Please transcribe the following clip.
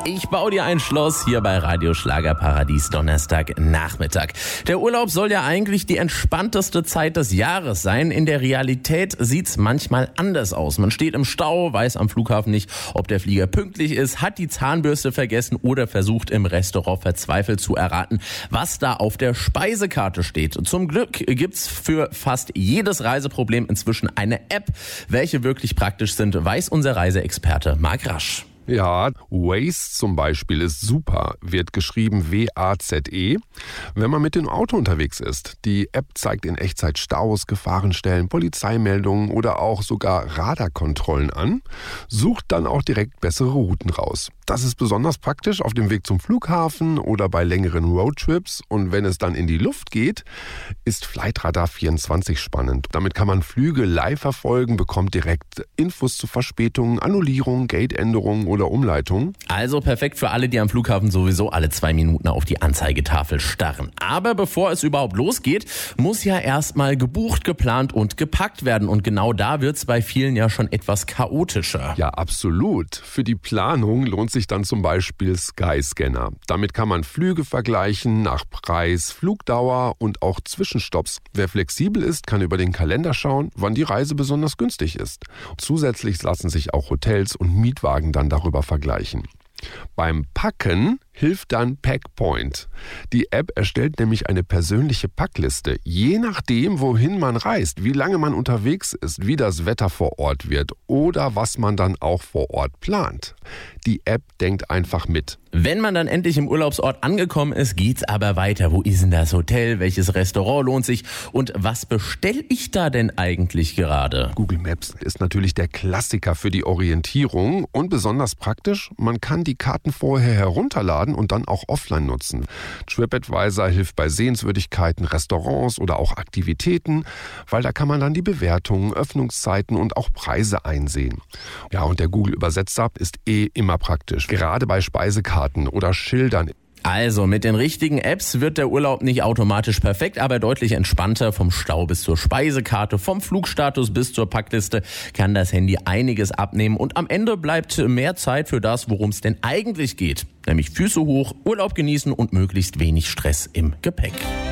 Ich baue dir ein Schloss hier bei Radio Schlagerparadies Donnerstagnachmittag. Der Urlaub soll ja eigentlich die entspannteste Zeit des Jahres sein. In der Realität sieht's manchmal anders aus. Man steht im Stau, weiß am Flughafen nicht, ob der Flieger pünktlich ist, hat die Zahnbürste vergessen oder versucht im Restaurant verzweifelt zu erraten, was da auf der Speisekarte steht. Zum Glück gibt's für fast jedes Reiseproblem inzwischen eine App. Welche wirklich praktisch sind, weiß unser Reiseexperte Marc Rasch. Ja, Waze zum Beispiel ist super, wird geschrieben W-A-Z-E, wenn man mit dem Auto unterwegs ist. Die App zeigt in Echtzeit Staus, Gefahrenstellen, Polizeimeldungen oder auch sogar Radarkontrollen an, sucht dann auch direkt bessere Routen raus. Das ist besonders praktisch auf dem Weg zum Flughafen oder bei längeren Roadtrips. Und wenn es dann in die Luft geht, ist Flightradar 24 spannend. Damit kann man Flüge live verfolgen, bekommt direkt Infos zu Verspätungen, Annullierungen, Gateänderungen oder Umleitungen. Also perfekt für alle, die am Flughafen sowieso alle 2 Minuten auf die Anzeigetafel starren. Aber bevor es überhaupt losgeht, muss ja erstmal gebucht, geplant und gepackt werden. Und genau da wird's bei vielen ja schon etwas chaotischer. Ja, absolut. Für die Planung lohnt sich dann zum Beispiel Skyscanner. Damit kann man Flüge vergleichen nach Preis, Flugdauer und auch Zwischenstopps. Wer flexibel ist, kann über den Kalender schauen, wann die Reise besonders günstig ist. Zusätzlich lassen sich auch Hotels und Mietwagen dann darüber vergleichen. Beim Packen hilft dann Packpoint. Die App erstellt nämlich eine persönliche Packliste, je nachdem, wohin man reist, wie lange man unterwegs ist, wie das Wetter vor Ort wird oder was man dann auch vor Ort plant. Die App denkt einfach mit. Wenn man dann endlich im Urlaubsort angekommen ist, geht's aber weiter. Wo ist denn das Hotel? Welches Restaurant lohnt sich? Und was bestelle ich da denn eigentlich gerade? Google Maps ist natürlich der Klassiker für die Orientierung und besonders praktisch, man kann die Karten vorher herunterladen und dann auch offline nutzen. TripAdvisor hilft bei Sehenswürdigkeiten, Restaurants oder auch Aktivitäten, weil da kann man dann die Bewertungen, Öffnungszeiten und auch Preise einsehen. Ja, und der Google-Übersetzer ist immer praktisch, gerade bei Speisekarten oder Schildern. Also, mit den richtigen Apps wird der Urlaub nicht automatisch perfekt, aber deutlich entspannter. Vom Stau bis zur Speisekarte, vom Flugstatus bis zur Packliste kann das Handy einiges abnehmen und am Ende bleibt mehr Zeit für das, worum es denn eigentlich geht. Nämlich Füße hoch, Urlaub genießen und möglichst wenig Stress im Gepäck.